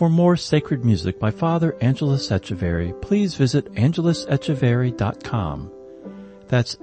For more sacred music by Father Angelus Echeverry, please visit angelusecheverry.com. That's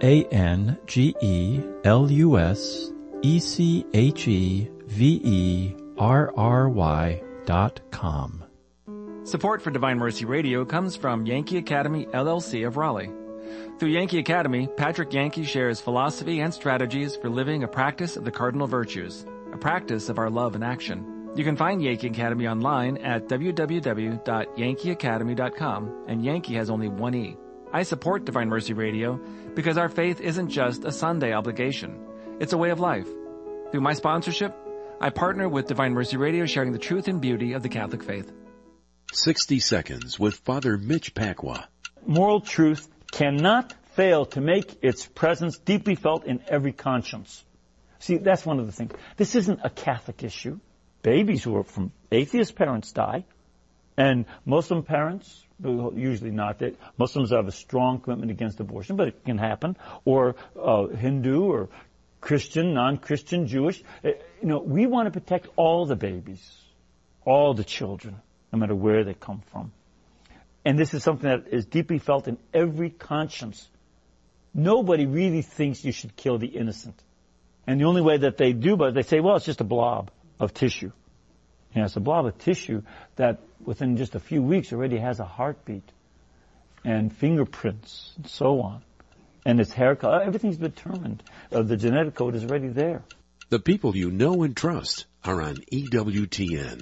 ANGELUSECHEVERRY.com. Support for Divine Mercy Radio comes from Yankee Academy, LLC of Raleigh. Through Yankee Academy, Patrick Yankee shares philosophy and strategies for living a practice of the cardinal virtues, a practice of our love in action. You can find Yankee Academy online at www.yankeeacademy.com, and Yankee has only one E. I support Divine Mercy Radio because our faith isn't just a Sunday obligation. It's a way of life. Through my sponsorship, I partner with Divine Mercy Radio, sharing the truth and beauty of the Catholic faith. 60 Seconds with Father Mitch Pacwa. Moral truth cannot fail to make its presence deeply felt in every conscience. See, that's one of the things. This isn't a Catholic issue. Babies who are from atheist parents die, and Muslim parents, usually not, that Muslims have a strong commitment against abortion, but it can happen, or Hindu or Christian, non-Christian, Jewish. We want to protect all the babies, all the children, no matter where they come from. And this is something that is deeply felt in every conscience. Nobody really thinks you should kill the innocent. And the only way that they do, but they say, well, it's just a blob of tissue. It's a blob of tissue that within just a few weeks already has a heartbeat and fingerprints and so on. And its hair color, everything's determined. The genetic code is already there. The people you know and trust are on EWTN.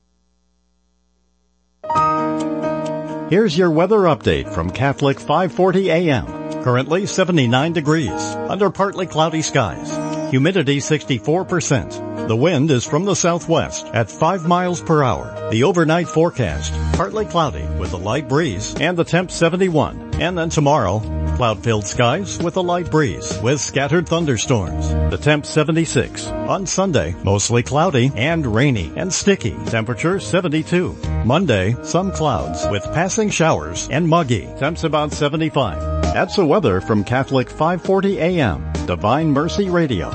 Here's your weather update from Catholic 540 AM. Currently 79 degrees, under partly cloudy skies. Humidity 64%. The wind is from the southwest at 5 miles per hour. The overnight forecast, partly cloudy with a light breeze and the temp 71. And then tomorrow, cloud-filled skies with a light breeze with scattered thunderstorms. The temp 76. On Sunday, mostly cloudy and rainy and sticky. Temperature 72. Monday, some clouds with passing showers and muggy. Temps about 75. That's the weather from Catholic 540 AM, Divine Mercy Radio.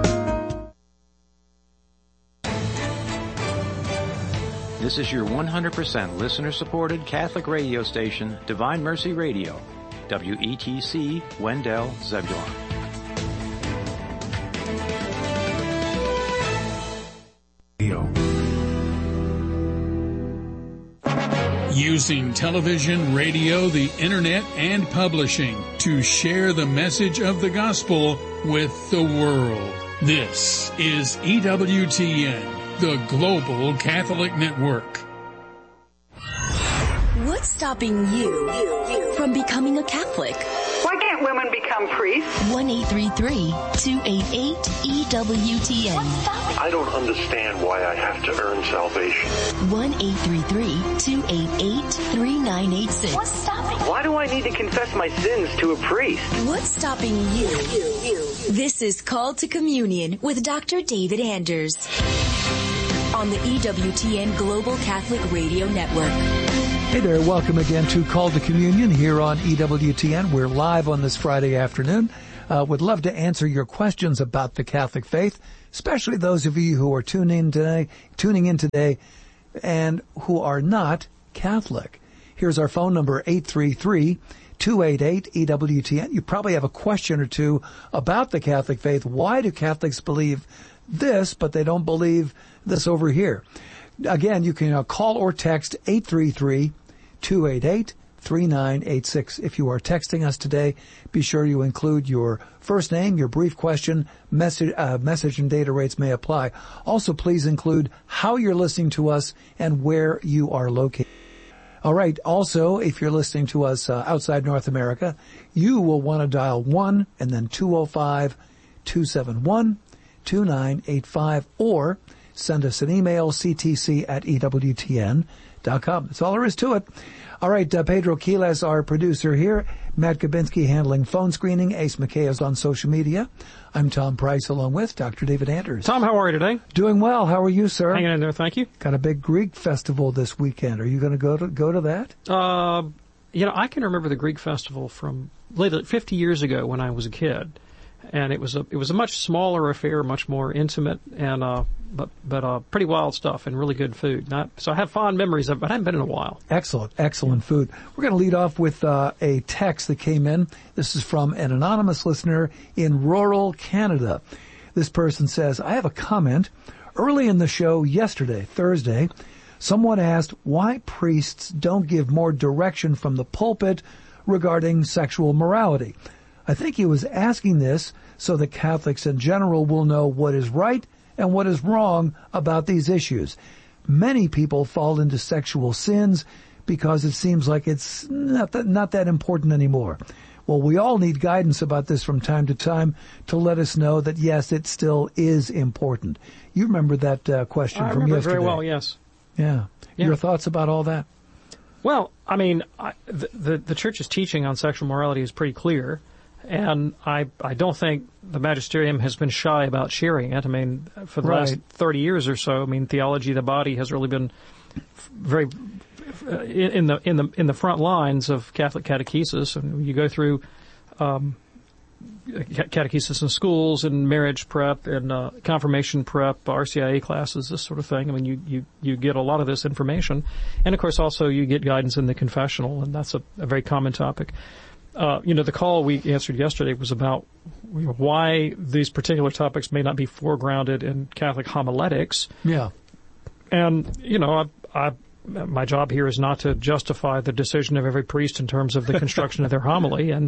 This is your 100% listener-supported Catholic radio station, Divine Mercy Radio, WETC, Wendell, Zebulon. Using television, radio, the internet, and publishing to share the message of the gospel with the world. This is EWTN. The Global Catholic Network. What's stopping you from becoming a Catholic? Why can't women become priests? 1-833-288-EWTN. I don't understand why I have to earn salvation. 1-833-288-3986. What's stopping? Why do I need to confess my sins to a priest? What's stopping you? This is Called to Communion with Dr. David Anders on the EWTN Global Catholic Radio Network. Hey there, welcome again to Call to Communion here on EWTN. We're live on this Friday afternoon. Would love to answer your questions about the Catholic faith, especially those of you who are tuning in today and who are not Catholic. Here's our phone number, 833-288-EWTN. You probably have a question or two about the Catholic faith. Why do Catholics believe this, but they don't believe this over here? Again, you can call or text 833-288-3986. If you are texting us today, be sure you include your first name, your brief question, message and data rates may apply. Also, please include how you're listening to us and where you are located. All right. Also, if you're listening to us outside North America, you will want to dial 1 and then 205-271-2985 or send us an email, ctc@ewtn.com. That's all there is to it. All right, Pedro Quiles, our producer here. Matt Kabinski handling phone screening. Ace McKay is on social media. I'm Tom Price along with Dr. David Anders. Tom, how are you today? Doing well. How are you, sir? Hanging in there, thank you. Got a big Greek festival this weekend. Are you going to go to that? I can remember the Greek festival from 50 years ago when I was a kid. and it was a much smaller affair, much more intimate, and but pretty wild stuff and really good food. So I have fond memories of it, but I haven't been in a while. Excellent food. We're going to lead off with a text that came in. This is from an anonymous listener in rural Canada. This person says, I have a comment. Early in the show yesterday, Thursday, someone asked why priests don't give more direction from the pulpit regarding sexual morality. I think he was asking this so that Catholics in general will know what is right and what is wrong about these issues. Many people fall into sexual sins because it seems like it's not that important anymore. Well, we all need guidance about this from time to time to let us know that, yes, it still is important. You remember that question from yesterday? I remember very well, yes. Yeah. Your thoughts about all that? Well, I mean, the Church's teaching on sexual morality is pretty clear, and I don't think the magisterium has been shy about sharing it. I mean, for the last 30 years or so, I mean, theology of the body has really been very in the front lines of Catholic catechesis, and you go through catechesis in schools and marriage prep and confirmation prep, RCIA classes, this sort of thing. I mean, you get a lot of this information, and of course also you get guidance in the confessional, and that's a very common topic. The call we answered yesterday was about why these particular topics may not be foregrounded in Catholic homiletics. Yeah. And, my job here is not to justify the decision of every priest in terms of the construction of their homily. And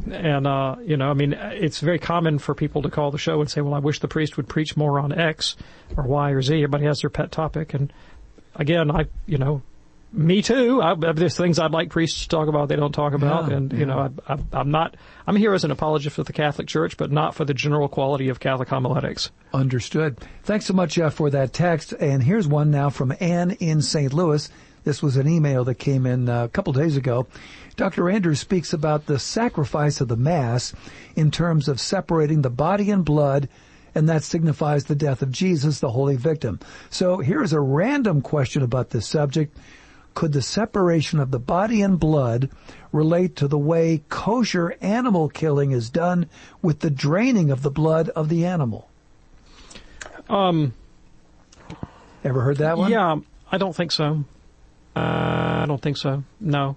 it's very common for people to call the show and say, well, I wish the priest would preach more on X or Y or Z. Everybody has their pet topic. And again, me too. There's things I'd like priests to talk about they don't talk about, I'm here as an apologist for the Catholic Church, but not for the general quality of Catholic homiletics. Understood. Thanks so much for that text. And here's one now from Ann in St. Louis. This was an email that came in a couple days ago. Dr. Anders speaks about the sacrifice of the Mass in terms of separating the body and blood, and that signifies the death of Jesus, the holy victim. So here's a random question about this subject. Could the separation of the body and blood relate to the way kosher animal killing is done with the draining of the blood of the animal? Ever heard that one? Yeah, I don't think so. I don't think so. No.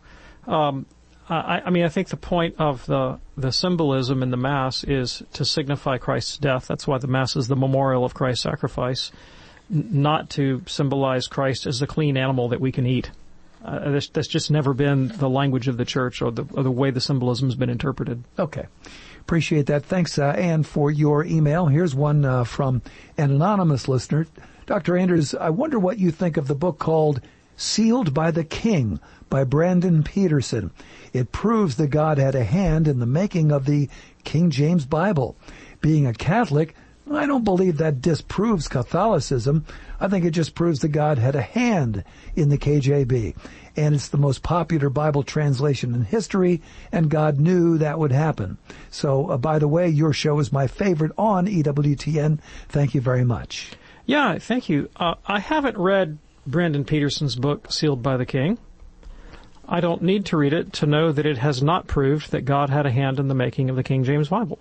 I think the point of the symbolism in the Mass is to signify Christ's death. That's why the Mass is the memorial of Christ's sacrifice, not to symbolize Christ as a clean animal that we can eat. That's just never been the language of the Church or the way the symbolism has been interpreted. Okay. Appreciate that. Thanks, Anne, for your email. Here's one from an anonymous listener. Dr. Anders, I wonder what you think of the book called Sealed by the King by Brandon Peterson. It proves that God had a hand in the making of the King James Bible. Being a Catholic, I don't believe that disproves Catholicism. I think it just proves that God had a hand in the KJB. And it's the most popular Bible translation in history, and God knew that would happen. So, by the way, your show is my favorite on EWTN. Thank you very much. Yeah, thank you. I haven't read Brandon Peterson's book, Sealed by the King. I don't need to read it to know that it has not proved that God had a hand in the making of the King James Bible.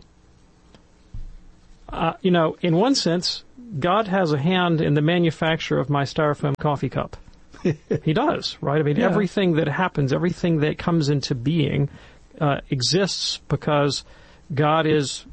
In one sense, God has a hand in the manufacture of my styrofoam coffee cup. He does, right? I mean, everything that happens, everything that comes into being, exists because God is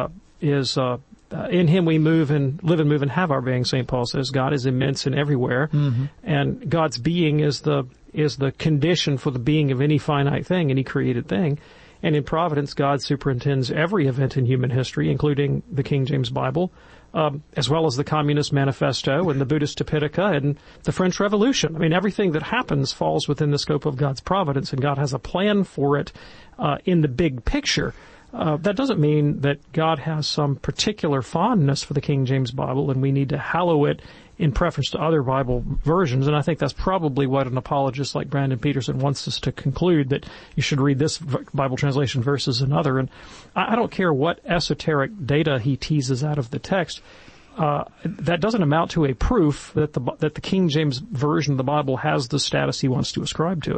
in Him we move and live and move and have our being. St. Paul says God is immense and everywhere, and God's being is the condition for the being of any finite thing, any created thing. And in providence, God superintends every event in human history, including the King James Bible, as well as the Communist Manifesto and the Buddhist Tipitaka and the French Revolution. I mean, everything that happens falls within the scope of God's providence, and God has a plan for it in the big picture. That doesn't mean that God has some particular fondness for the King James Bible, and we need to hallow it in preference to other Bible versions. And I think that's probably what an apologist like Brandon Peterson wants us to conclude, that you should read this Bible translation versus another. And I don't care what esoteric data he teases out of the text. That doesn't amount to a proof that the King James version of the Bible has the status he wants to ascribe to it.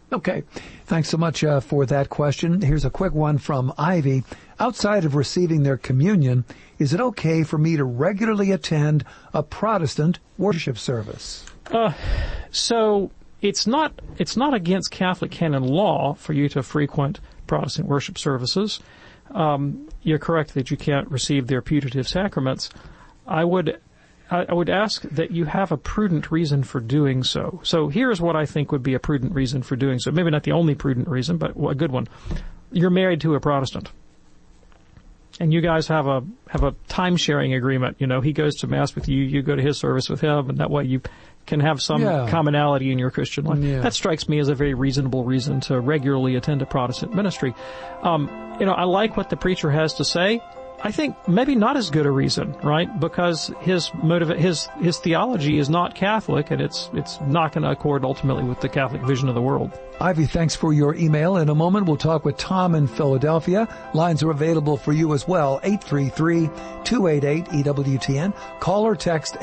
Okay. Thanks so much for that question. Here's a quick one from Ivy. Outside of receiving their communion, is it okay for me to regularly attend a Protestant worship service? So it's not against Catholic canon law for you to frequent Protestant worship services. You're correct that you can't receive their putative sacraments. I would ask that you have a prudent reason for doing so. So here's what I think would be a prudent reason for doing so. Maybe not the only prudent reason, but a good one. You're married to a Protestant, and you guys have a time-sharing agreement. You know, he goes to Mass with you, you go to his service with him, and that way you can have some commonality in your Christian life. Yeah. That strikes me as a very reasonable reason to regularly attend a Protestant ministry. I like what the preacher has to say. I think maybe not as good a reason, right? Because his theology is not Catholic, and it's not going to accord ultimately with the Catholic vision of the world. Ivy, thanks for your email. In a moment, we'll talk with Tom in Philadelphia. Lines are available for you as well. 833-288-EWTN. Call or text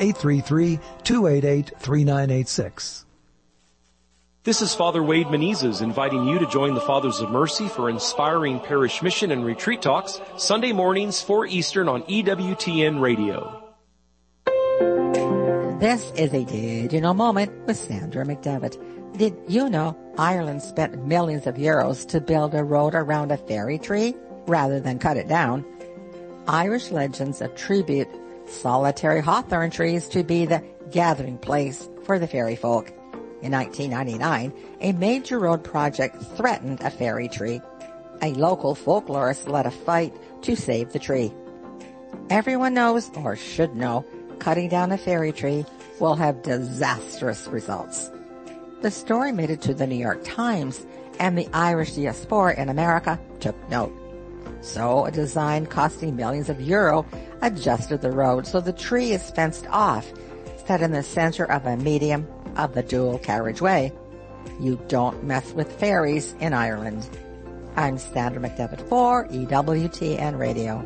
833-288-3986. This is Father Wade Menezes inviting you to join the Fathers of Mercy for inspiring parish mission and retreat talks Sunday mornings 4 Eastern on EWTN Radio. This is a Did You Know moment with Sandra McDevitt. Did you know Ireland spent millions of euros to build a road around a fairy tree rather than cut it down? Irish legends attribute solitary hawthorn trees to be the gathering place for the fairy folk. In 1999, a major road project threatened a fairy tree. A local folklorist led a fight to save the tree. Everyone knows, or should know, cutting down a fairy tree will have disastrous results. The story made it to the New York Times, and the Irish diaspora in America took note. So a design costing millions of euro adjusted the road so the tree is fenced off, set in the center of a medium of the dual carriageway. You don't mess with fairies in Ireland. I'm Sandra McDevitt for EWTN Radio.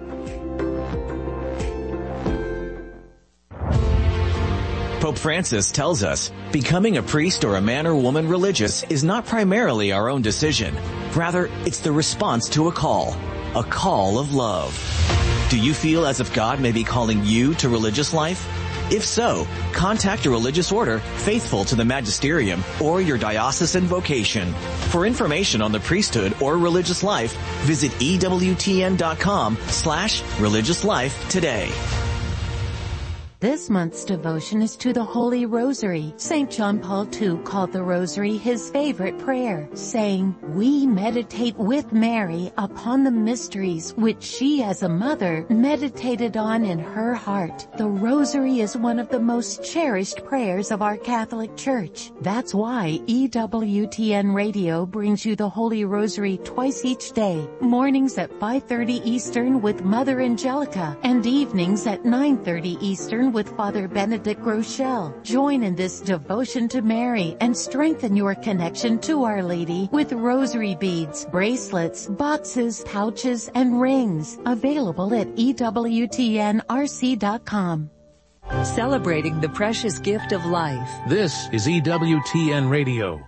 Pope Francis tells us becoming a priest or a man or woman religious is not primarily our own decision. Rather, it's the response to a call of love. Do you feel as if God may be calling you to religious life? If so, contact a religious order faithful to the magisterium or your diocesan vocation. For information on the priesthood or religious life, visit EWTN.com/religious life today. This month's devotion is to the Holy Rosary. St. John Paul II called the Rosary his favorite prayer, saying, "We meditate with Mary upon the mysteries which she as a mother meditated on in her heart." The Rosary is one of the most cherished prayers of our Catholic Church. That's why EWTN Radio brings you the Holy Rosary twice each day, mornings at 5:30 Eastern with Mother Angelica, and evenings at 9:30 Eastern with Father Benedict Rochelle. Join in this devotion to Mary and strengthen your connection to Our Lady with rosary beads, bracelets, boxes, pouches, and rings. Available at EWTNRC.com. Celebrating the precious gift of life. This is EWTN Radio.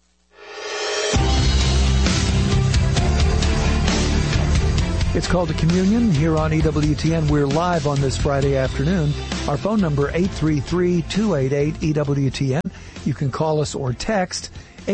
It's called to Communion here on EWTN. We're live on this Friday afternoon. Our phone number 833-288-EWTN. You can call us or text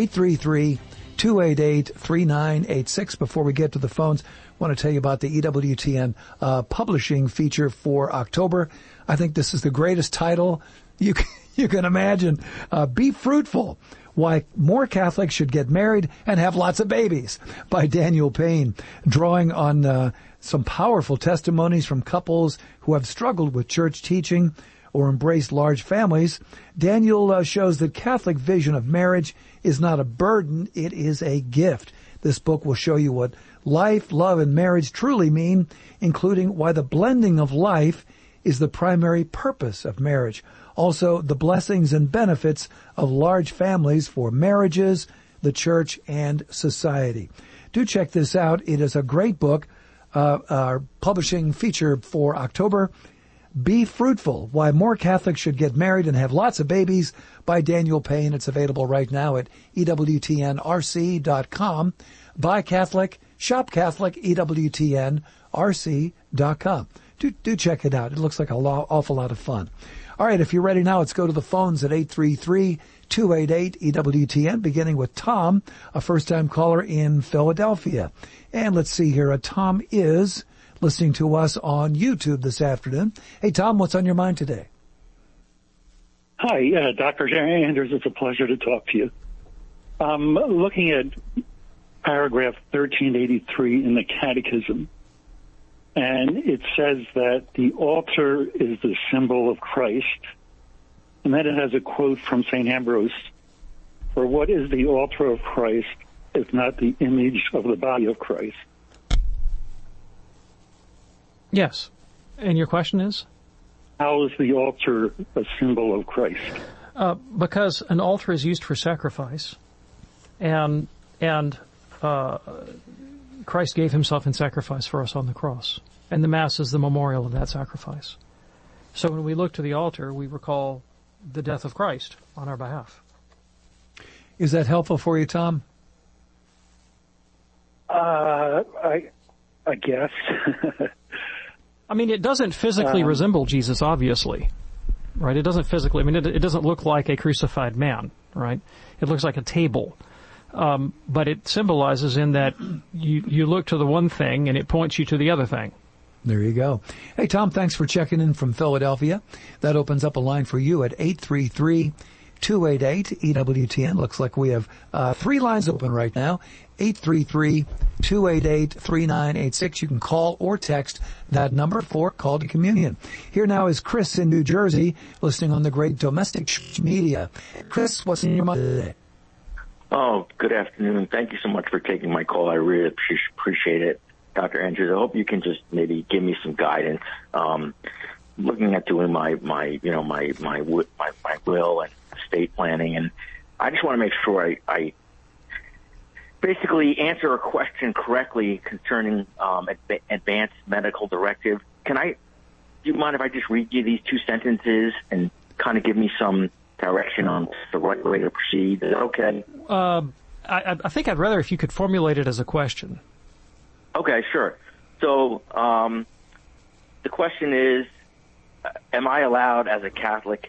833-288-3986. Before we get to the phones, I want to tell you about the EWTN publishing feature for October. I think this is the greatest title you can imagine. Be Fruitful: Why More Catholics Should Get Married and Have Lots of Babies, by Daniel Payne, drawing on some powerful testimonies from couples who have struggled with church teaching or embraced large families. Daniel shows that Catholic vision of marriage is not a burden, it is a gift. This book will show you what life, love, and marriage truly mean, including why the blending of life is the primary purpose of marriage. Also, the blessings and benefits of large families for marriages, the church, and society. Do check this out. It is a great book, our publishing feature for October. Be Fruitful, Why More Catholics Should Get Married and Have Lots of Babies by Daniel Payne. It's available right now at EWTNRC.com. Buy Catholic, shop Catholic, EWTNRC.com. Do check it out. It looks like awful lot of fun. All right, if you're ready now, let's go to the phones at 833-288-EWTN, beginning with Tom, a first-time caller in Philadelphia. And let's see here. Tom is listening to us on YouTube this afternoon. Hey, Tom, what's on your mind today? Hi, Dr. Anders. It's a pleasure to talk to you. I'm looking at paragraph 1383 in the Catechism, and it says that the altar is the symbol of Christ, and then it has a quote from St. Ambrose, "For what is the altar of Christ if not the image of the body of Christ?" Yes. And your question is? How is the altar a symbol of Christ? Because an altar is used for sacrifice, and Christ gave himself in sacrifice for us on the cross, and the Mass is the memorial of that sacrifice. So when we look to the altar, we recall the death of Christ on our behalf. Is that helpful for you, Tom? I guess. I mean, it doesn't physically resemble Jesus, obviously, right? It doesn't physically, I mean, it doesn't look like a crucified man, right? It looks like a table. But it symbolizes in that you look to the one thing and it points you to the other thing. There you go. Hey, Tom, thanks for checking in from Philadelphia. That opens up a line for you at 833-288-EWTN. Looks like we have 3 lines open right now. 833-288-3986. You can call or text that number for Call to Communion. Here now is Chris in New Jersey, listening on the great domestic media. Chris, what's in your mind today? Oh, good afternoon. Thank you so much for taking my call. I really appreciate it. Dr. Andrews, I hope you can just maybe give me some guidance. Looking at doing my will and estate planning, and I just want to make sure I basically answer a question correctly concerning advanced medical directive. Do you mind if I just read you these 2 sentences and kind of give me some direction on the right way to proceed? Is that okay? I think I'd rather if you could formulate it as a question. Okay, sure. So the question is, am I allowed as a Catholic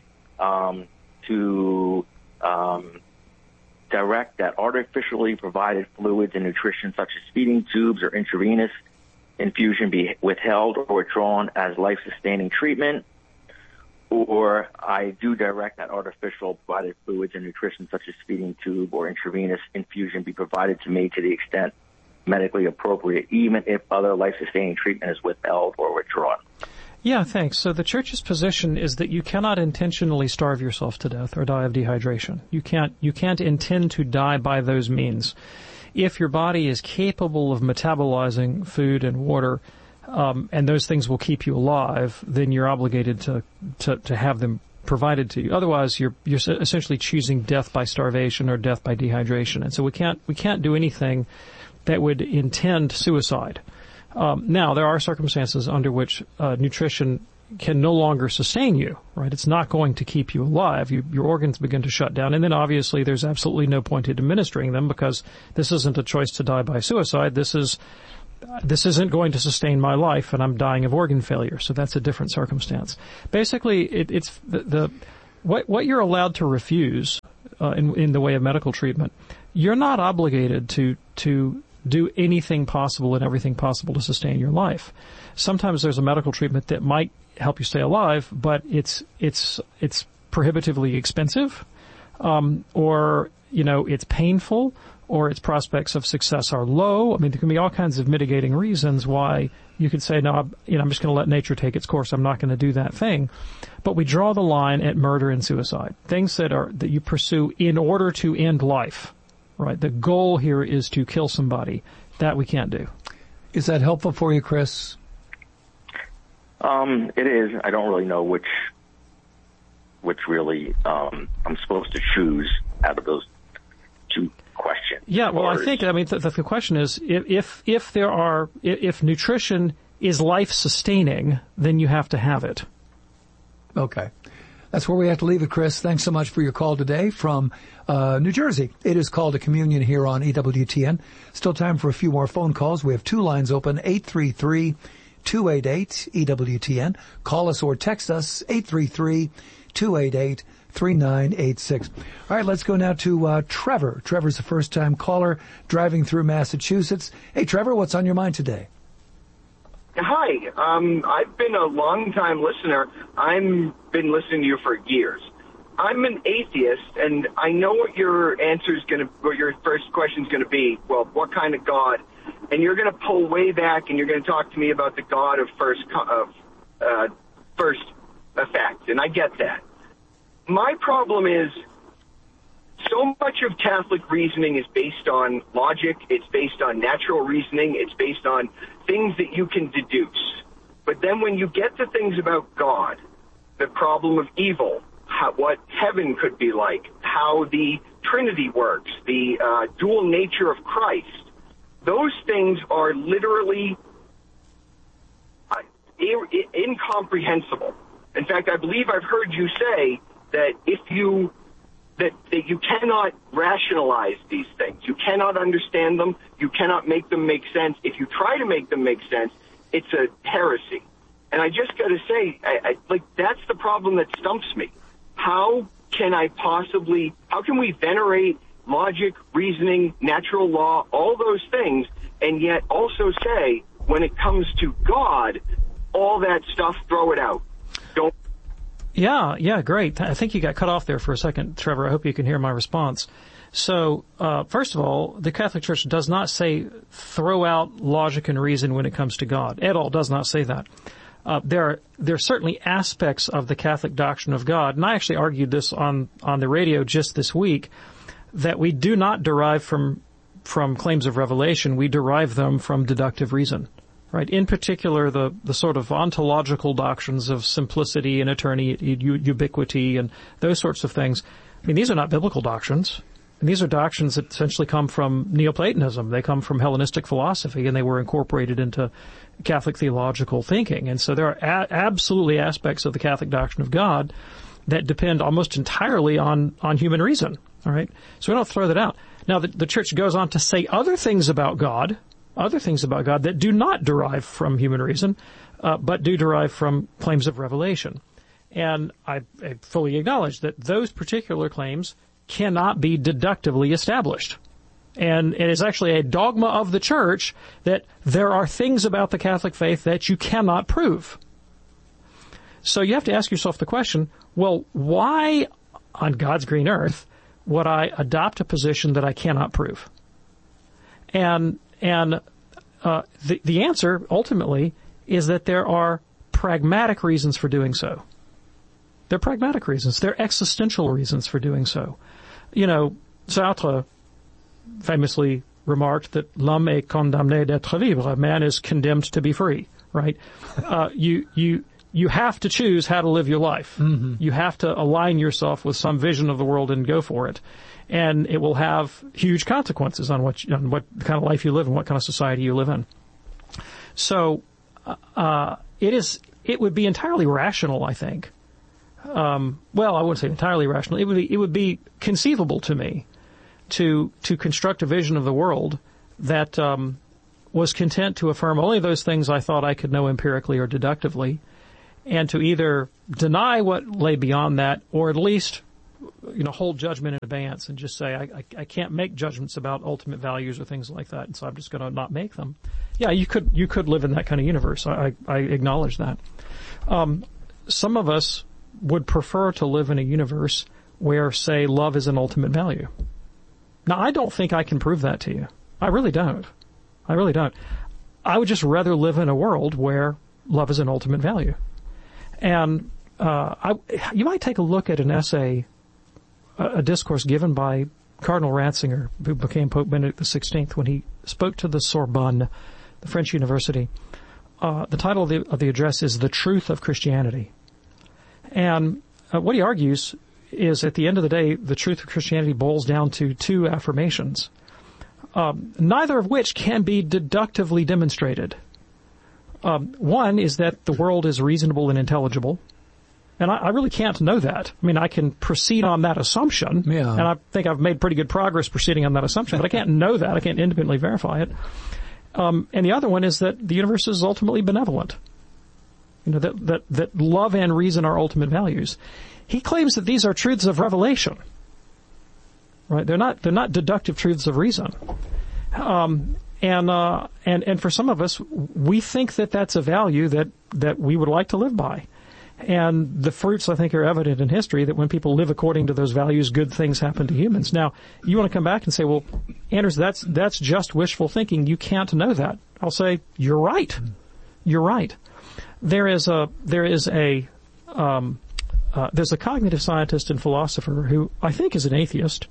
to direct that artificially provided fluids and nutrition such as feeding tubes or intravenous infusion be withheld or withdrawn as life-sustaining treatment? Or I do direct that artificial provided fluids and nutrition such as feeding tube or intravenous infusion be provided to me to the extent medically appropriate, even if other life-sustaining treatment is withheld or withdrawn? Yeah, thanks. So the Church's position is that you cannot intentionally starve yourself to death or die of dehydration. You can't intend to die by those means. If your body is capable of metabolizing food and water, and those things will keep you alive, then you're obligated to have them provided to you. Otherwise, you're essentially choosing death by starvation or death by dehydration. And so we can't do anything that would intend suicide. Now, there are circumstances under which nutrition can no longer sustain you, right? It's not going to keep you alive. Your organs begin to shut down. And then obviously there's absolutely no point in administering them because this isn't a choice to die by suicide. This isn't going to sustain my life and I'm dying of organ failure. So that's a different circumstance. Basically, it's what you're allowed to refuse in the way of medical treatment. You're not obligated to do anything possible and everything possible to sustain your life. Sometimes there's a medical treatment that might help you stay alive, but it's prohibitively expensive, or it's painful, or its prospects of success are low. I mean, there can be all kinds of mitigating reasons why you could say, no, I'm just going to let nature take its course. I'm not going to do that thing. But we draw the line at murder and suicide, things that you pursue in order to end life. Right. The goal here is to kill somebody. That we can't do. Is that helpful for you, Chris? It is. I don't really know which really I'm supposed to choose out of those 2 questions. Yeah. Well, I think the question is if nutrition is life sustaining, then you have to have it. Okay. That's where we have to leave it, Chris. Thanks so much for your call today from New Jersey. It is Called to Communion here on EWTN. Still time for a few more phone calls. We have two lines open, 833-288-EWTN. Call us or text us, 833-288-3986. All right, let's go now to Trevor. Trevor's a first-time caller driving through Massachusetts. Hey, Trevor, what's on your mind today? Hi, I've been a long-time listener. I've been listening to you for years. I'm an atheist, and I know what your answer is going to, what your first question is going to be. Well, what kind of God? And you're going to pull way back, and you're going to talk to me about the God of first effect, and I get that. My problem is, so much of Catholic reasoning is based on logic, it's based on natural reasoning, it's based on things that you can deduce. But then when you get to things about God, the problem of evil, what heaven could be like, how the Trinity works, the dual nature of Christ, those things are literally incomprehensible. In fact, I believe I've heard you say that that you cannot rationalize these things. You cannot understand them. You cannot make them make sense. If you try to make them make sense, it's a heresy. And I just got to say, that's the problem that stumps me. How can we venerate logic, reasoning, natural law, all those things, and yet also say, when it comes to God, all that stuff, throw it out. Don't. Yeah, great. I think you got cut off there for a second, Trevor. I hope you can hear my response. So, first of all, the Catholic Church does not say throw out logic and reason when it comes to God. At all, does not say that. There are certainly aspects of the Catholic doctrine of God, and I actually argued this on the radio just this week, that we do not derive from claims of revelation. We derive them from deductive reason. Right. In particular, the sort of ontological doctrines of simplicity and eternity, ubiquity, and those sorts of things. I mean, these are not biblical doctrines. And these are doctrines that essentially come from Neoplatonism. They come from Hellenistic philosophy, and they were incorporated into Catholic theological thinking. And so there are absolutely aspects of the Catholic doctrine of God that depend almost entirely on human reason. All right. So we don't throw that out. Now, the Church goes on to say other things about God that do not derive from human reason, but do derive from claims of revelation. And I fully acknowledge that those particular claims cannot be deductively established. And it is actually a dogma of the Church that there are things about the Catholic faith that you cannot prove. So you have to ask yourself the question, well, why on God's green earth would I adopt a position that I cannot prove? And the answer, ultimately, is that there are pragmatic reasons for doing so. They're pragmatic reasons. They're existential reasons for doing so. You know, Sartre famously remarked that l'homme est condamné d'être libre. Man is condemned to be free, right? You have to choose how to live your life. Mm-hmm. You have to align yourself with some vision of the world and go for it. And it will have huge consequences on what kind of life you live and what kind of society you live in. So, it would be entirely rational, I think. Well, I wouldn't say entirely rational. It would be conceivable to me to construct a vision of the world that, was content to affirm only those things I thought I could know empirically or deductively, and to either deny what lay beyond that, or at least, hold judgment in advance and just say, I can't make judgments about ultimate values or things like that, and so I'm just going to not make them. Yeah, you could live in that kind of universe. I acknowledge that. Some of us would prefer to live in a universe where, say, love is an ultimate value. Now, I don't think I can prove that to you. I really don't. I would just rather live in a world where love is an ultimate value. And you might take a look at an essay, a discourse given by Cardinal Ratzinger, who became Pope Benedict XVI, when he spoke to the Sorbonne, the French university. The title of the address is "The Truth of Christianity." And what he argues is, at the end of the day, the truth of Christianity boils down to two affirmations, neither of which can be deductively demonstrated. One is that the world is reasonable and intelligible, And I really can't know that. I mean, I can proceed on that assumption, and I think I've made pretty good progress proceeding on that assumption, but I can't know that. I can't independently verify it. And the other one is that the universe is ultimately benevolent. That love and reason are ultimate values. He claims that these are truths of revelation. Right? They're not deductive truths of reason. And for some of us, we think that that's a value that we would like to live by. And the fruits, I think, are evident in history that when people live according to those values, good things happen to humans. Now, you want to come back and say, well, Anders, that's just wishful thinking. You can't know that. I'll say, you're right. You're right. There's a cognitive scientist and philosopher who I think is an atheist.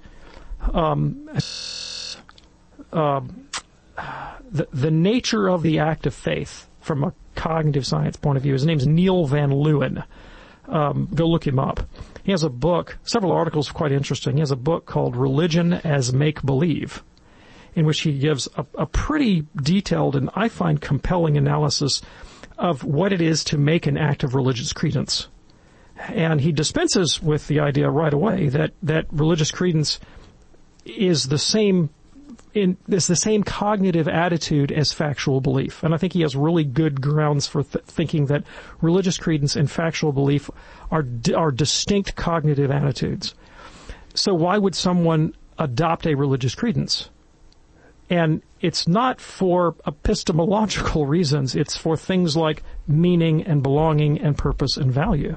The nature of the act of faith from a cognitive science point of view. His name's Neil Van Leeuwen. Go look him up. He has a book, several articles quite interesting. He has a book called Religion as Make-Believe, in which he gives a pretty detailed and I find compelling analysis of what it is to make an act of religious credence. And he dispenses with the idea right away that religious credence is the same cognitive attitude as factual belief. And I think he has really good grounds for thinking that religious credence and factual belief are distinct cognitive attitudes. So why would someone adopt a religious credence? And it's not for epistemological reasons. It's for things like meaning and belonging and purpose and value.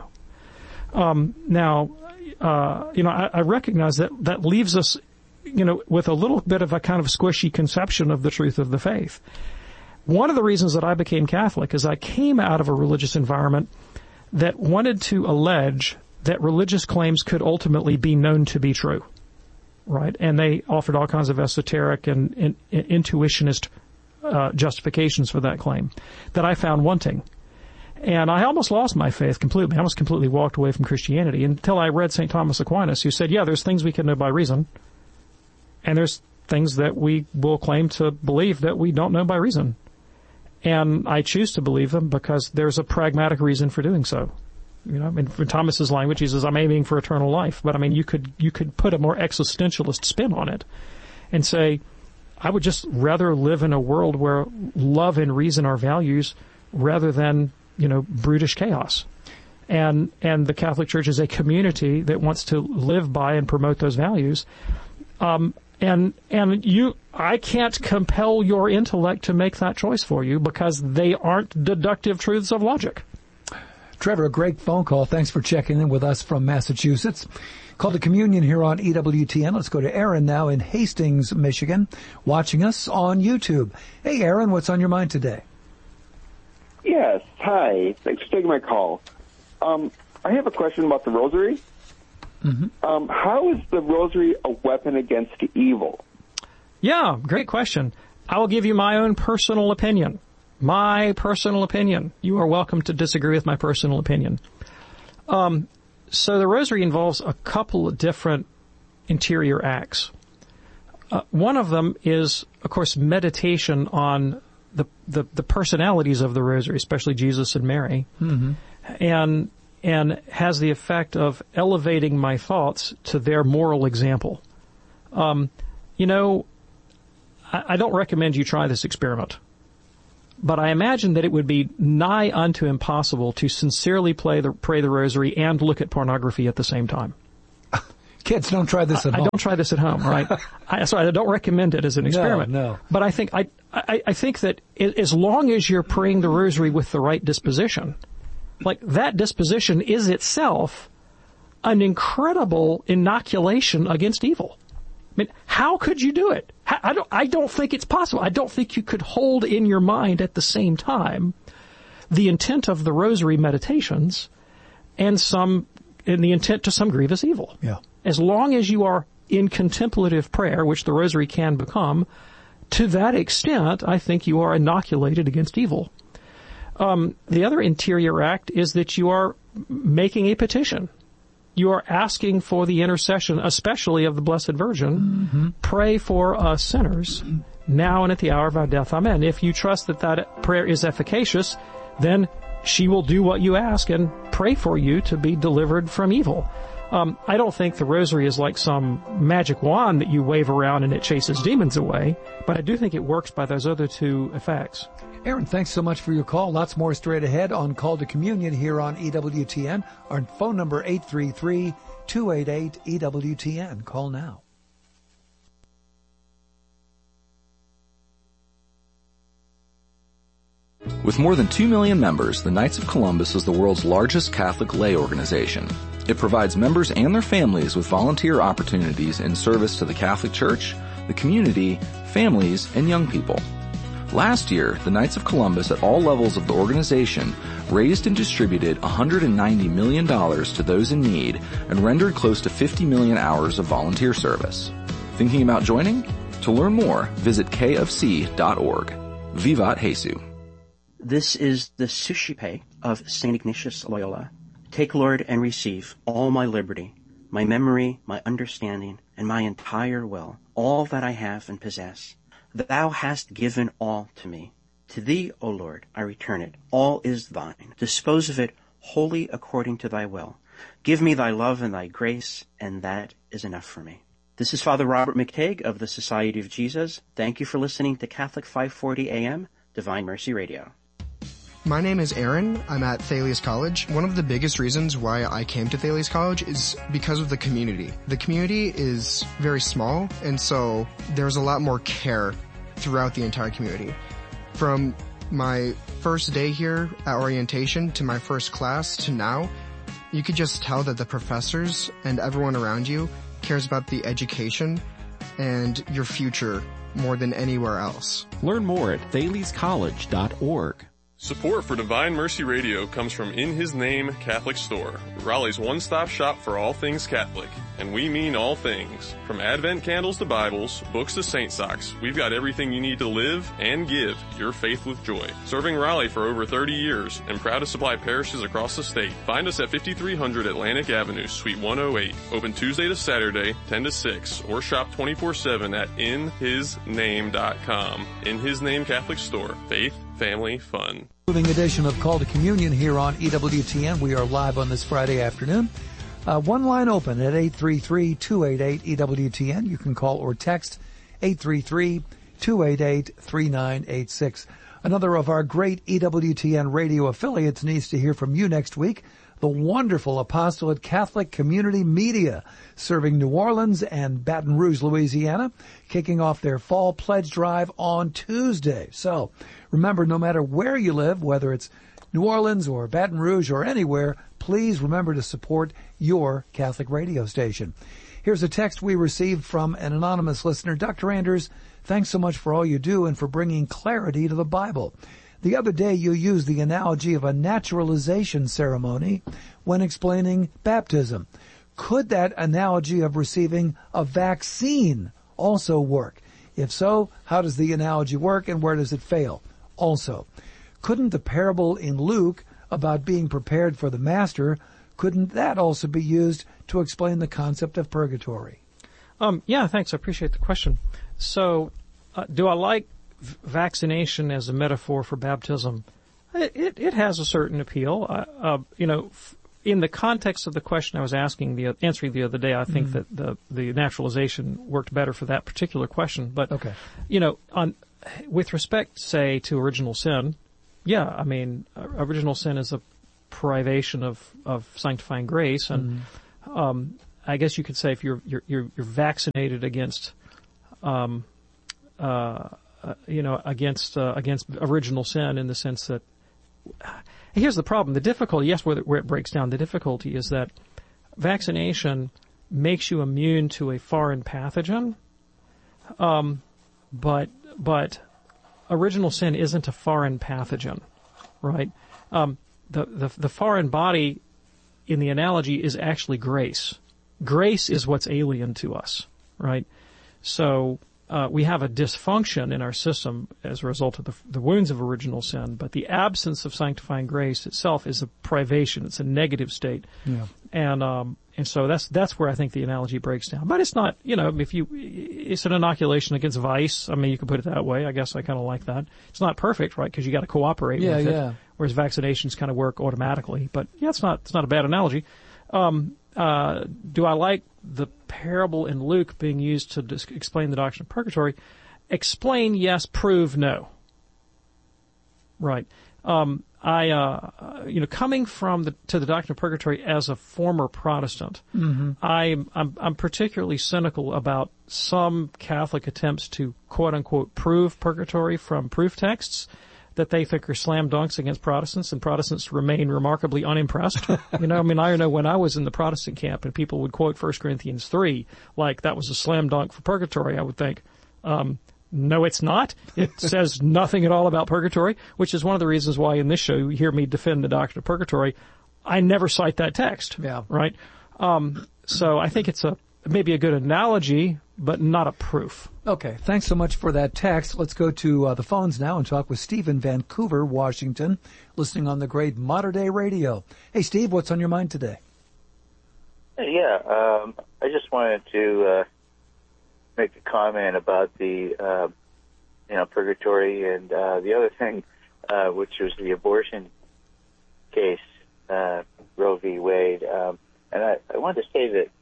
I recognize that leaves us with a little bit of a kind of squishy conception of the truth of the faith. One of the reasons that I became Catholic is I came out of a religious environment that wanted to allege that religious claims could ultimately be known to be true, right? And they offered all kinds of esoteric and intuitionist justifications for that claim that I found wanting. And I almost lost my faith completely. I almost completely walked away from Christianity until I read St. Thomas Aquinas, who said, there's things we can know by reason, and there's things that we will claim to believe that we don't know by reason. And I choose to believe them because there's a pragmatic reason for doing so. In Thomas's language, he says, I'm aiming for eternal life. But you could put a more existentialist spin on it and say, I would just rather live in a world where love and reason are values rather than, brutish chaos. And the Catholic Church is a community that wants to live by and promote those values. I can't compel your intellect to make that choice for you because they aren't deductive truths of logic. Trevor, a great phone call. Thanks for checking in with us from Massachusetts. Call to Communion here on EWTN. Let's go to Aaron now in Hastings, Michigan, watching us on YouTube. Hey, Aaron, what's on your mind today? Yes. Hi. Thanks for taking my call. I have a question about the rosary. Mm-hmm. How is the rosary a weapon against evil? Yeah, great question. I will give you my own personal opinion. My personal opinion. You are welcome to disagree with my personal opinion. So the rosary involves a couple of different interior acts. One of them is, of course, meditation on the personalities of the rosary, especially Jesus and Mary, mm-hmm. and has the effect of elevating my thoughts to their moral example. I don't recommend you try this experiment, but I imagine that it would be nigh unto impossible to sincerely pray the rosary and look at pornography at the same time. Kids, don't try this at home. I don't try this at home, right? I don't recommend it as an experiment. No. But I think that as long as you're praying the rosary with the right disposition, like that disposition is itself an incredible inoculation against evil. I mean, how could you do it? I don't think it's possible. I don't think you could hold in your mind at the same time the intent of the rosary meditations and the intent to some grievous evil. Yeah. As long as you are in contemplative prayer, which the rosary can become, to that extent, I think you are inoculated against evil. The other interior act is that you are making a petition. You are asking for the intercession, especially of the Blessed Virgin. Mm-hmm. Pray for us sinners, now and at the hour of our death. Amen. If you trust that prayer is efficacious, then she will do what you ask and pray for you to be delivered from evil. I don't think the rosary is like some magic wand that you wave around and it chases demons away, but I do think it works by those other two effects. Aaron, thanks so much for your call. Lots more straight ahead on Call to Communion here on EWTN. Our phone number 833-288-EWTN. Call now. With more than 2 million members, the Knights of Columbus is the world's largest Catholic lay organization. It provides members and their families with volunteer opportunities in service to the Catholic Church, the community, families, and young people. Last year, the Knights of Columbus at all levels of the organization raised and distributed $190 million to those in need and rendered close to 50 million hours of volunteer service. Thinking about joining? To learn more, visit kofc.org. Vivat Jesus. This is the Suscipe of St. Ignatius Loyola. Take, Lord, and receive all my liberty, my memory, my understanding, and my entire will, all that I have and possess. Thou hast given all to me. To thee, O Lord, I return it. All is thine. Dispose of it wholly according to thy will. Give me thy love and thy grace, and that is enough for me. This is Father Robert McTague of the Society of Jesus. Thank you for listening to Catholic 540 AM, Divine Mercy Radio. My name is Aaron. I'm at Thales College. One of the biggest reasons why I came to Thales College is because of the community. The community is very small, and so there's a lot more care throughout the entire community. From my first day here at orientation to my first class to now, you could just tell that the professors and everyone around you cares about the education and your future more than anywhere else. Learn more at thalescollege.org. Support for Divine Mercy Radio comes from In His Name Catholic Store, Raleigh's one-stop shop for all things Catholic. And we mean all things. From Advent candles to Bibles, books to saint socks, we've got everything you need to live and give your faith with joy. Serving Raleigh for over 30 years and proud to supply parishes across the state. Find us at 5300 Atlantic Avenue, Suite 108. Open Tuesday to Saturday, 10 to 6, or shop 24/7 at inhisname.com. In His Name Catholic Store. Faith, family, fun. Moving edition of Call to Communion here on EWTN. We are live on this Friday afternoon. One line open at 833-288-EWTN. You can call or text 833-288-3986. Another of our great EWTN radio affiliates needs to hear from you next week. The wonderful Apostolate Catholic Community Media, serving New Orleans and Baton Rouge, Louisiana, kicking off their fall pledge drive on Tuesday. So remember, no matter where you live, whether it's New Orleans or Baton Rouge or anywhere, please remember to support your Catholic radio station. Here's a text we received from an anonymous listener. Dr. Anders, thanks so much for all you do and for bringing clarity to the Bible. The other day you used the analogy of a naturalization ceremony when explaining baptism. Could that analogy of receiving a vaccine also work? If so, how does the analogy work and where does it fail? Also, couldn't the parable in Luke about being prepared for the master, couldn't that also be used to explain the concept of purgatory? Yeah, thanks. I appreciate the question. So, do I like vaccination as a metaphor for baptism? It has a certain appeal. In the context of the question I was answering the other day, I think that the naturalization worked better for that particular question. But, okay. With respect, say, to original sin, yeah, I mean, original sin is a privation of sanctifying grace, and I guess you could say if you're vaccinated against, against original sin, in the sense that here's the problem. The difficulty, yes, where it breaks down, the difficulty is that vaccination makes you immune to a foreign pathogen, but original sin isn't a foreign pathogen, right? The foreign body in the analogy is actually grace. Grace is what's alien to us, right? So we have a dysfunction in our system as a result of the wounds of original sin, but the absence of sanctifying grace itself is a privation. It's a negative state. Yeah. And so that's where I think the analogy breaks down. But it's not, it's an inoculation against vice. I mean, you could put it that way. I guess I kind of like that. It's not perfect, right? Because you got to cooperate with it. whereas vaccinations kind of work automatically. But yeah, it's not a bad analogy. Do I like the parable in Luke being used to explain the doctrine of purgatory? Explain, yes. Prove, no. Right. Coming to the doctrine of purgatory as a former Protestant, I'm particularly cynical about some Catholic attempts to quote unquote prove purgatory from proof texts that they think are slam dunks against Protestants, and Protestants remain remarkably unimpressed. I know when I was in the Protestant camp and people would quote 1 Corinthians 3 like that was a slam dunk for purgatory, I would think, no, it's not. It says nothing at all about purgatory, which is one of the reasons why in this show you hear me defend the doctrine of purgatory. I never cite that text. Yeah. Right? So I think it's maybe a good analogy, but not a proof. Okay. Thanks so much for that text. Let's go to the phones now and talk with Steve in Vancouver, Washington, listening on the great Modern Day Radio. Hey, Steve, what's on your mind today? Yeah, I just wanted to make a comment about the purgatory, and the other thing, which was the abortion case, Roe v. Wade. And I wanted to say that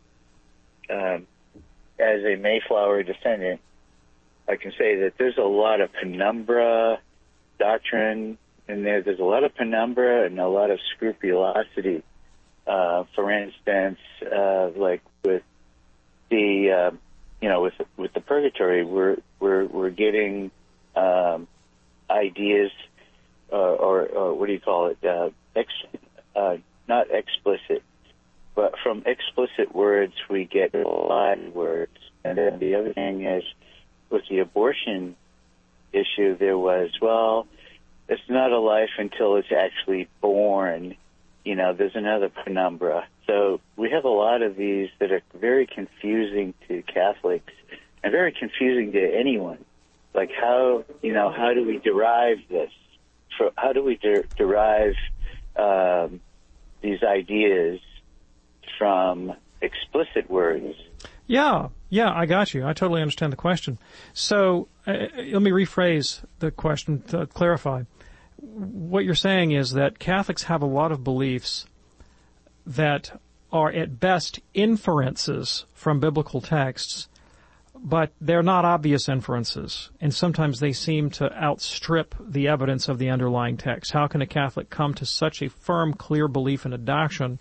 as a Mayflower descendant, I can say that there's a lot of penumbra doctrine in there. There's a lot of penumbra and a lot of scrupulosity. For instance, like with the with the purgatory, we're getting ideas, or what do you call it? Not explicit, but from explicit words we get live words. And then the other thing is, with the abortion issue, there was, well, it's not a life until it's actually born. There's another penumbra. So we have a lot of these that are very confusing to Catholics and very confusing to anyone. Like how do we derive this? How do we derive these ideas from explicit words? Yeah, I got you. I totally understand the question. So let me rephrase the question to clarify. What you're saying is that Catholics have a lot of beliefs that are at best inferences from biblical texts, but they're not obvious inferences, and sometimes they seem to outstrip the evidence of the underlying text. How can a Catholic come to such a firm, clear belief in a doctrine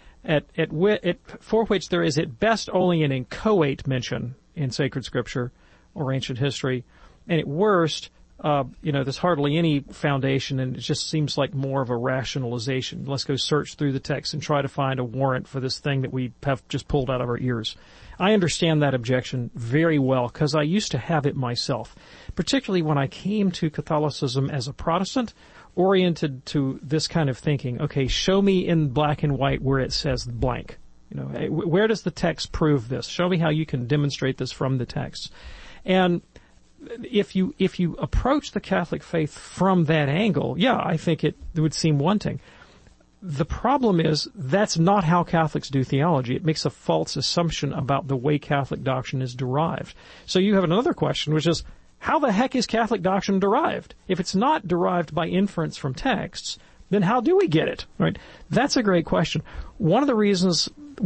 for which there is at best only an inchoate mention in sacred scripture or ancient history, and at worst, there's hardly any foundation, and it just seems like more of a rationalization. Let's go search through the text and try to find a warrant for this thing that we have just pulled out of our ears. I understand that objection very well because I used to have it myself, particularly when I came to Catholicism as a Protestant, oriented to this kind of thinking. Okay, show me in black and white where it says blank. Where does the text prove this? Show me how you can demonstrate this from the text. And if you approach the Catholic faith from that angle, I think it would seem wanting. The problem is that's not how Catholics do theology. It makes a false assumption about the way Catholic doctrine is derived. So you have another question, which is, how the heck is Catholic doctrine derived? If it's not derived by inference from texts, then how do we get it? Right? That's a great question. One of the reasons,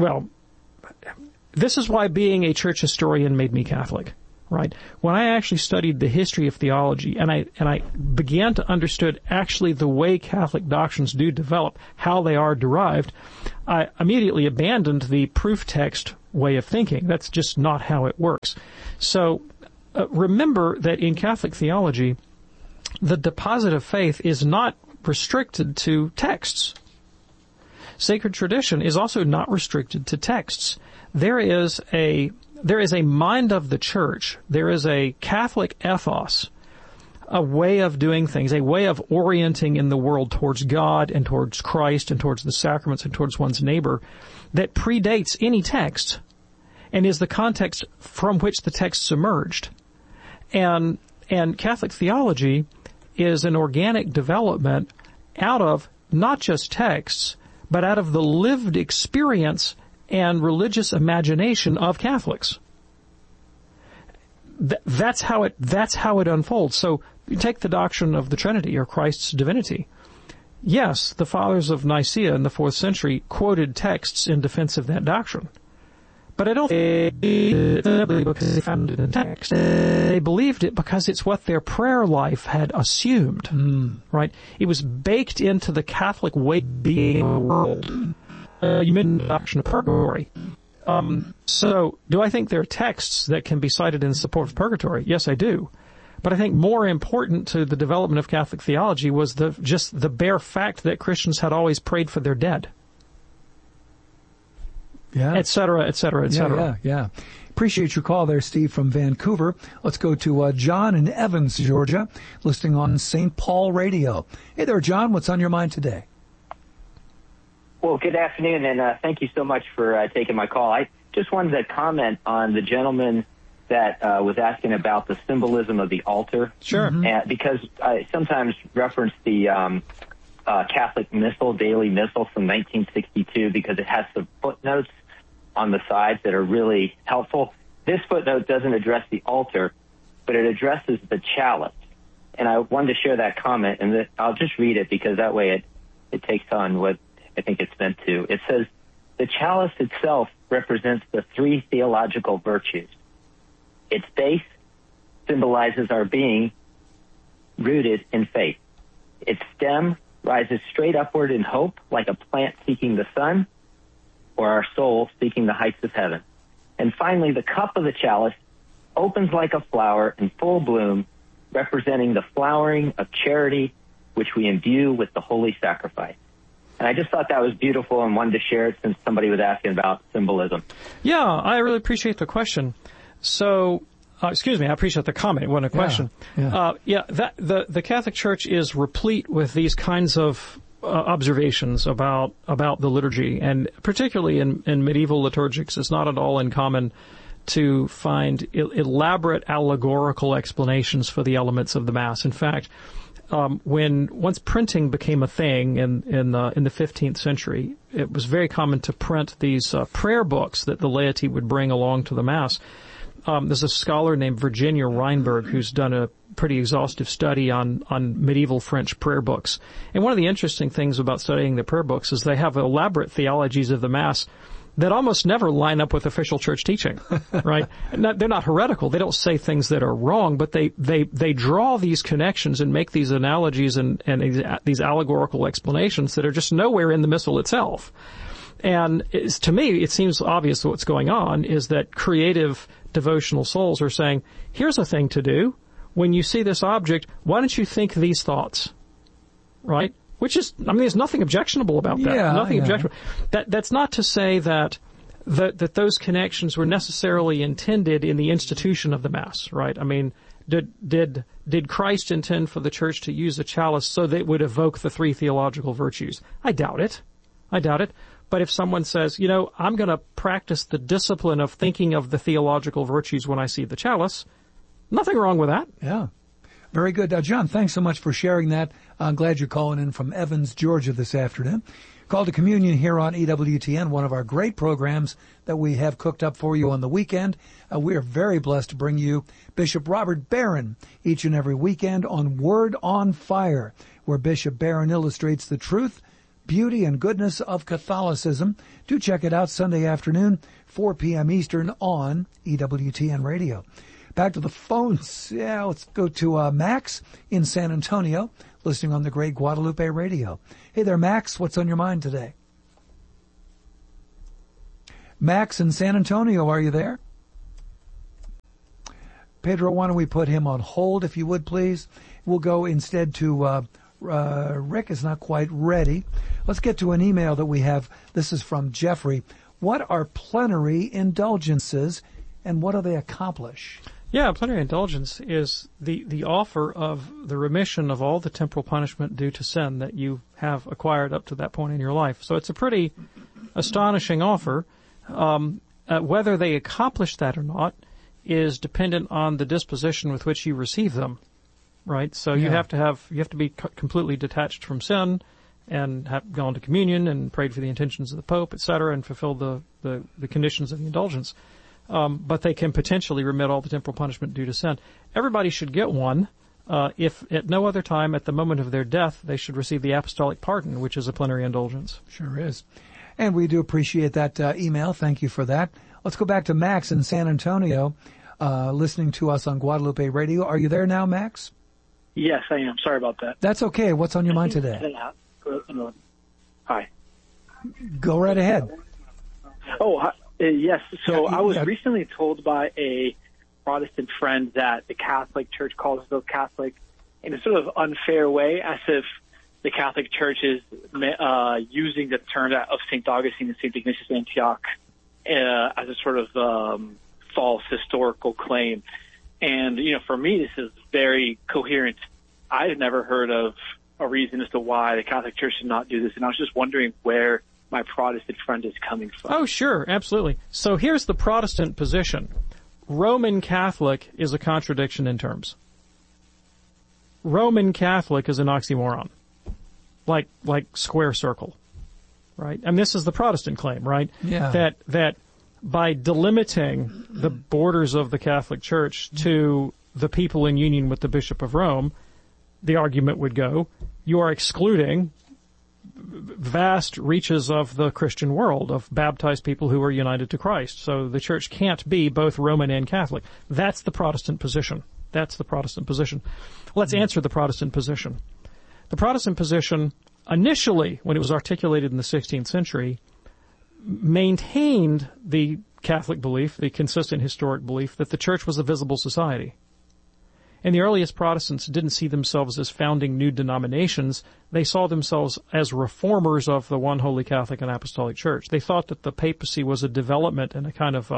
this is why being a church historian made me Catholic. Right. When I actually studied the history of theology and I began to understand actually the way Catholic doctrines do develop, how they are derived, I immediately abandoned the proof text way of thinking. That's just not how it works. So remember that in Catholic theology, the deposit of faith is not restricted to texts. Sacred tradition is also not restricted to texts. There is a mind of the church. There is a Catholic ethos, a way of doing things, a way of orienting in the world towards God and towards Christ and towards the sacraments and towards one's neighbor that predates any text and is the context from which the texts emerged. And Catholic theology is an organic development out of not just texts, but out of the lived experience and religious imagination of Catholics. That's how it unfolds. So you take the doctrine of the Trinity or Christ's divinity. yes, the fathers of Nicaea in the 4th century quoted texts in defense of that doctrine. But I don't think it's because they found it in text. They believed it because it's what their prayer life had assumed, right? It was baked into the Catholic way of being in the world. You mentioned the doctrine of purgatory. So, do I think there are texts that can be cited in support of purgatory? Yes, I do. But I think more important to the development of Catholic theology was just the bare fact that Christians had always prayed for their dead. Yeah. Et cetera, et cetera, et cetera. Yeah. Appreciate your call there, Steve, from Vancouver. Let's go to John in Evans, Georgia, listening on St. Paul Radio. Hey there, John. What's on your mind today? Well, good afternoon, and thank you so much for taking my call. I just wanted to comment on the gentleman that was asking about the symbolism of the altar. Sure. Because I sometimes reference the Catholic Missal, Daily Missal from 1962, because it has some footnotes on the sides that are really helpful. This footnote doesn't address the altar, but it addresses the chalice. And I wanted to share that comment, and I'll just read it because that way it takes on what I think it's meant to. It says, the chalice itself represents the 3 theological virtues. Its base symbolizes our being rooted in faith. Its stem rises straight upward in hope, like a plant seeking the sun, or our soul seeking the heights of heaven. And finally, the cup of the chalice opens like a flower in full bloom, representing the flowering of charity, which we imbue with the holy sacrifice. And I just thought that was beautiful and wanted to share it since somebody was asking about symbolism. Yeah, I really appreciate the question. So, I appreciate the comment. It wasn't a question. The Catholic Church is replete with these kinds of observations about the liturgy, and particularly in medieval liturgics, it's not at all uncommon to find elaborate allegorical explanations for the elements of the Mass. In fact, once printing became a thing in the 15th century, it was very common to print these prayer books that the laity would bring along to the Mass. There's a scholar named Virginia Reinberg who's done a pretty exhaustive study on medieval French prayer books. And one of the interesting things about studying the prayer books is they have elaborate theologies of the Mass that almost never line up with official church teaching, right? They're not heretical. They don't say things that are wrong, but they draw these connections and make these analogies and these allegorical explanations that are just nowhere in the Missal itself. And to me, it seems obvious what's going on is that creative devotional souls are saying, here's a thing to do. When you see this object, why don't you think these thoughts? Right? Which is, there's nothing objectionable about that. Nothing objectionable. That's not to say that those connections were necessarily intended in the institution of the Mass, right? I mean, did Christ intend for the Church to use a chalice so that it would evoke the 3 theological virtues? I doubt it. But if someone says, I'm going to practice the discipline of thinking of the theological virtues when I see the chalice, nothing wrong with that. Yeah. Very good. John, thanks so much for sharing that. I'm glad you're calling in from Evans, Georgia this afternoon. Call to Communion here on EWTN, one of our great programs that we have cooked up for you on the weekend. We are very blessed to bring you Bishop Robert Barron each and every weekend on Word on Fire, where Bishop Barron illustrates the truth, beauty, and goodness of Catholicism. Do check it out Sunday afternoon, 4 p.m. Eastern on EWTN Radio. Back to the phones. Yeah, let's go to Max in San Antonio, listening on the Great Guadalupe Radio. Hey there, Max. What's on your mind today? Max in San Antonio, are you there? Pedro, why don't we put him on hold, if you would, please? We'll go instead to Rick is not quite ready. Let's get to an email that we have. This is from Jeffrey. What are plenary indulgences, and what do they accomplish? Yeah, plenary indulgence is the offer of the remission of all the temporal punishment due to sin that you have acquired up to that point in your life. So it's a pretty astonishing offer. Whether they accomplish that or not is dependent on the disposition with which you receive them, right? So you have to be completely detached from sin and have gone to communion and prayed for the intentions of the Pope, etc., and fulfilled the conditions of the indulgence. But they can potentially remit all the temporal punishment due to sin. Everybody should get one. if at no other time at the moment of their death they should receive the apostolic pardon, which is a plenary indulgence. Sure is. And we do appreciate that email. Thank you for that. Let's go back to Max in San Antonio, listening to us on Guadalupe Radio. Are you there now, Max? Yes, I am. Sorry about that. That's okay. What's on your mind today? Hi. Go right ahead. Oh, yes. So I was recently told by a Protestant friend that the Catholic Church calls itself Catholic in a sort of unfair way, as if the Catholic Church is using the term of St. Augustine and St. Ignatius of Antioch as a sort of false historical claim. And, for me, this is very coherent. I had never heard of a reason as to why the Catholic Church should not do this, and I was just wondering where my Protestant friend is coming from. Oh, sure, absolutely. So here's the Protestant position. Roman Catholic is a contradiction in terms. Roman Catholic is an oxymoron, like square circle, right? And this is the Protestant claim, right? Yeah. That by delimiting the borders of the Catholic Church to the people in union with the Bishop of Rome, the argument would go, you are excluding vast reaches of the Christian world, of baptized people who are united to Christ. So the Church can't be both Roman and Catholic. That's the Protestant position. That's the Protestant position. Let's answer the Protestant position. The Protestant position, initially, when it was articulated in the 16th century, maintained the Catholic belief, the consistent historic belief, that the Church was a visible society. And the earliest Protestants didn't see themselves as founding new denominations. They saw themselves as reformers of the one holy Catholic and Apostolic Church. They thought that the papacy was a development and a kind of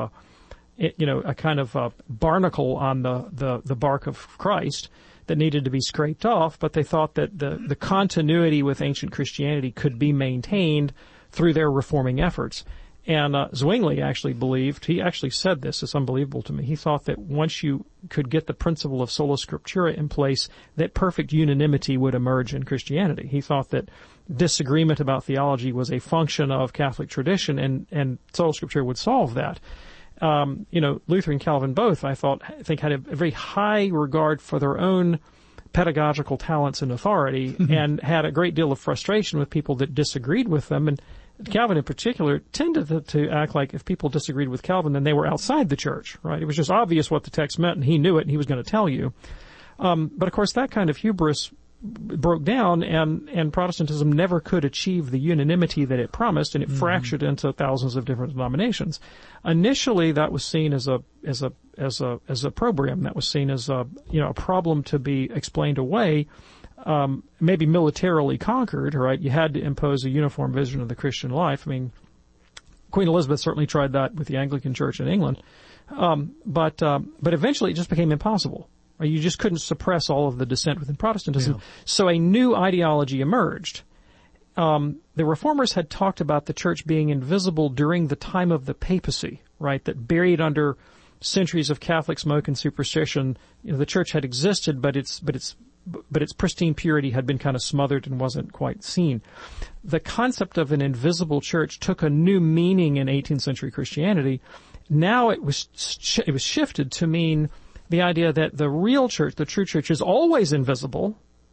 barnacle on the bark of Christ that needed to be scraped off, but they thought that the continuity with ancient Christianity could be maintained through their reforming efforts. And Zwingli actually believed, he actually said this, it's unbelievable to me, he thought that once you could get the principle of sola scriptura in place, that perfect unanimity would emerge in Christianity. He thought that disagreement about theology was a function of Catholic tradition, and sola scriptura would solve that. Luther and Calvin both, I think had a very high regard for their own pedagogical talents and authority, and had a great deal of frustration with people that disagreed with them. And Calvin in particular tended to act like if people disagreed with Calvin, then they were outside the church, right? It was just obvious what the text meant, and he knew it, and he was going to tell you. But of course, that kind of hubris broke down, and Protestantism never could achieve the unanimity that it promised, and it fractured into thousands of different denominations. Initially, that was seen as a program, that was seen as a problem to be explained away. Maybe militarily conquered, right? You had to impose a uniform vision of the Christian life. I mean, Queen Elizabeth certainly tried that with the Anglican Church in England. But eventually it just became impossible. Right? You just couldn't suppress all of the dissent within Protestantism. Yeah. So a new ideology emerged. The Reformers had talked about the Church being invisible during the time of the papacy, right? That buried under centuries of Catholic smoke and superstition, the Church had existed, but its pristine purity had been kind of smothered and wasn't quite seen. The concept of an invisible church took a new meaning in 18th century Christianity. Now it was shifted to mean the idea that the real church, the true church, is always invisible,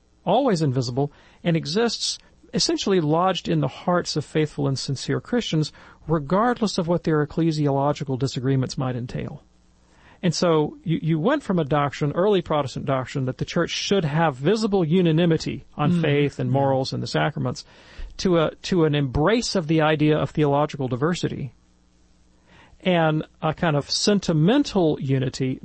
and exists essentially lodged in the hearts of faithful and sincere Christians, regardless of what their ecclesiological disagreements might entail. And so you went from a doctrine, early Protestant doctrine, that the church should have visible unanimity on faith and morals and the sacraments, to an embrace of the idea of theological diversity and a kind of sentimental unity,